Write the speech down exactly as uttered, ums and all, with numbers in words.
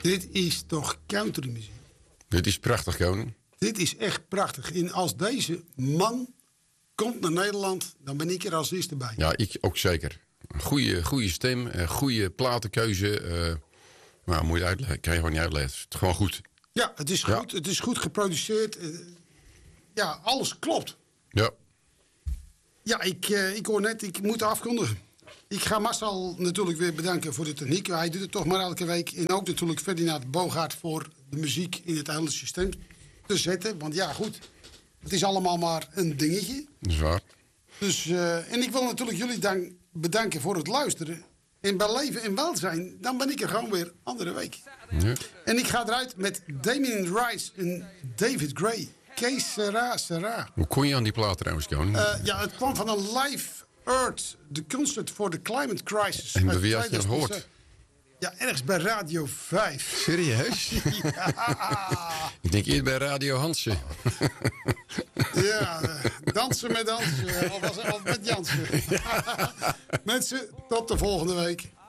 Dit is toch countrymuziek? Dit is prachtig, koning. Dit is echt prachtig. En als deze man komt naar Nederland, dan ben ik er als eerste bij. Ja, ik ook zeker. Een goede, goede stem, een goede platenkeuze. Uh, maar moet je uitleggen, kan je gewoon niet uitleggen. Het is gewoon goed. Ja, het is goed. Ja. Het is goed geproduceerd. Uh, ja, alles klopt. Ja. Ja, ik, uh, ik hoor net, ik moet afkondigen. Ik ga Marcel natuurlijk weer bedanken voor de techniek. Hij doet het toch maar elke week. En ook natuurlijk Ferdinand Bogaert voor de muziek in het hele systeem te zetten. Want ja, goed. Het is allemaal maar een dingetje. Dat is waar. Dus, uh, en ik wil natuurlijk jullie dank, bedanken voor het luisteren. En bij leven en welzijn, dan ben ik er gewoon weer andere week. Ja. En ik ga eruit met Damien Rice en David Gray. Que sera, sera. Hoe kon je aan die plaat trouwens, koning? Uh, ja, het kwam van een live Earth, de concert for the climate crisis. En bij wie had je dat gehoord? Ja, ergens bij Radio vijf. Serieus? Ja. Ik denk eerst bij Radio Hansen. Ja, dansen met dansen. Of, was, of met Jansen. Mensen, tot de volgende week.